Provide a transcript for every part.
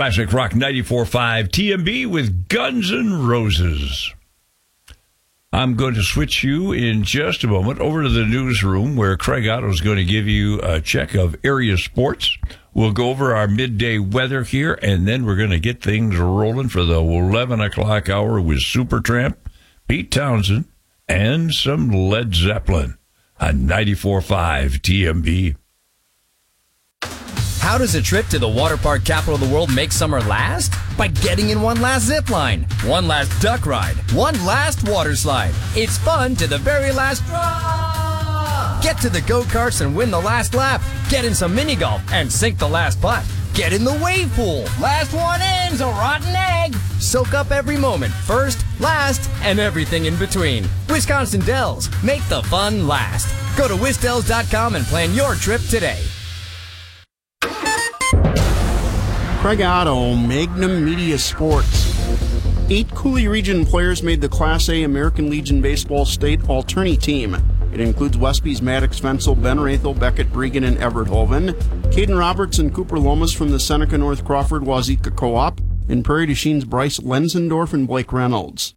Classic Rock 94.5 TMB with Guns N' Roses. I'm going to switch you in just a moment over to the newsroom where Craig Otto is going to give you a check of area sports. We'll go over our midday weather here, and then we're going to get things rolling for the 11 o'clock hour with Supertramp, Pete Townsend, and some Led Zeppelin on 94.5 TMB. How does a trip to the water park capital of the world make summer last? By getting in one last zip line, one last duck ride, one last water slide. It's fun to the very last drop. Get to the go-karts and win the last lap. Get in some mini golf and sink the last putt. Get in the wave pool. Last one in's a rotten egg. Soak up every moment, first, last, and everything in between. Wisconsin Dells, make the fun last. Go to wisdells.com and plan your trip today. Craig Otto, Magnum Media Sports. 8 Coulee Region players made the Class A American Legion Baseball State Alternate Team. It includes Westby's Maddox Fensel, Ben Rathel, Beckett Bregan, and Everett Hoven, Caden Roberts and Cooper Lomas from the Seneca North Crawford Wazeeka Co-op, and Prairie du Chine's Bryce Lenzendorf and Blake Reynolds.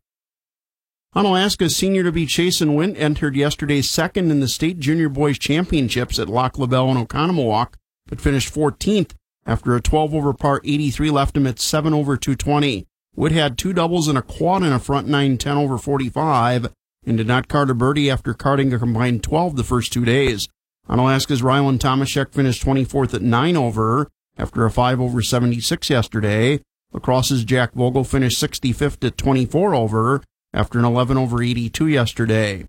Onalaska's senior-to-be Chasen Wint entered yesterday's second in the state junior boys championships at Lac La Belle and Oconomowoc, but finished 14th after a 12-over par 83 left him at 7 over 220. Wood had 2 doubles and a quad in a front 9 10 over 45 and did not card a birdie after carding a combined 12 the first 2 days. Onalaska's Rylan Tomaszek finished 24th at 9 over after a 5 over 76 yesterday. Lacrosse's Jack Vogel finished 65th at 24 over after an 11 over 82 yesterday.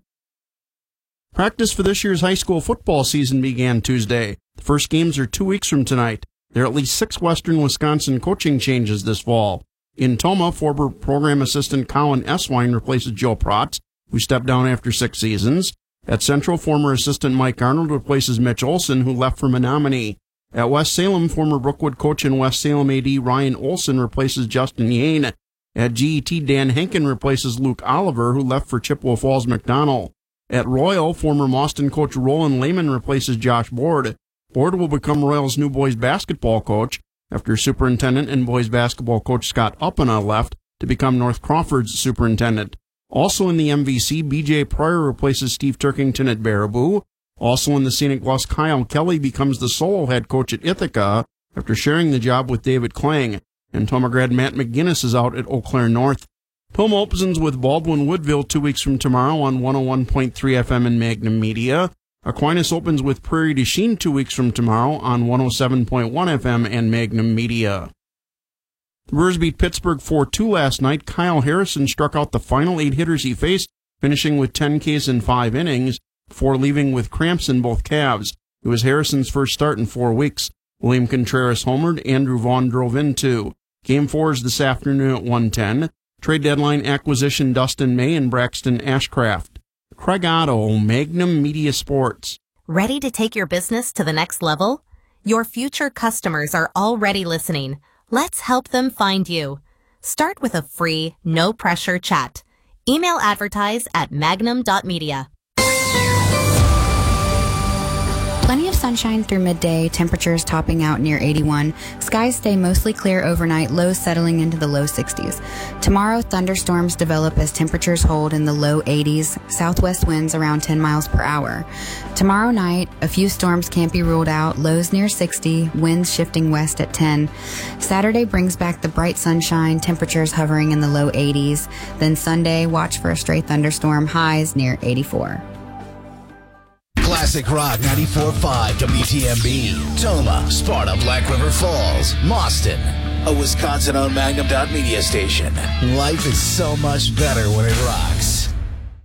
Practice for this year's high school football season began Tuesday. The first games are 2 weeks from tonight. There are at least 6 Western Wisconsin coaching changes this fall. In Tomah, former program assistant Colin Eswine replaces Joe Protz, who stepped down after 6 seasons. At Central, former assistant Mike Arnold replaces Mitch Olson, who left for Menominee. At West Salem, former Brookwood coach and West Salem AD Ryan Olson replaces Justin Yane. At GET, Dan Henkin replaces Luke Oliver, who left for Chippewa Falls McDonald. At Royal, former Mauston coach Roland Lehman replaces Josh Board. Board will become Royal's new boys basketball coach after superintendent and boys basketball coach Scott Uppana left to become North Crawford's superintendent. Also in the MVC, BJ Pryor replaces Steve Turkington at Baraboo. Also in the Scenic Bluffs, Kyle Kelly becomes the solo head coach at Ithaca after sharing the job with David Klang. And Tomah grad Matt McGinnis is out at Eau Claire North. Tomah opens with Baldwin Woodville 2 weeks from tomorrow on 101.3 FM and Magnum Media. Aquinas opens with Prairie du Chine 2 weeks from tomorrow on 107.1 FM and Magnum Media. The Brewers beat Pittsburgh 4-2 last night. Kyle Harrison struck out the final 8 hitters he faced, finishing with 10 Ks in 5 innings, before leaving with cramps in both calves. It was Harrison's first start in 4 weeks. William Contreras homered, Andrew Vaughn drove in 2. Game 4 is this afternoon at 1:10. Trade deadline acquisition Dustin May and Braxton Ashcraft. Craig Otto, Magnum Media Sports. Ready to take your business to the next level? Your future customers are already listening. Let's help them find you. Start with a free, no-pressure chat. Email advertise at magnum.media. Plenty of sunshine through midday, temperatures topping out near 81. Skies stay mostly clear overnight, lows settling into the low 60s. Tomorrow, thunderstorms develop as temperatures hold in the low 80s, southwest winds around 10 miles per hour. Tomorrow night, a few storms can't be ruled out, lows near 60, winds shifting west at 10. Saturday brings back the bright sunshine, temperatures hovering in the low 80s. Then Sunday, watch for a stray thunderstorm, highs near 84. Classic Rock 94.5 WTMB. Tomah, Sparta, Black River Falls, Mauston. A Wisconsin-owned Magnum.media station. Life is so much better when it rocks.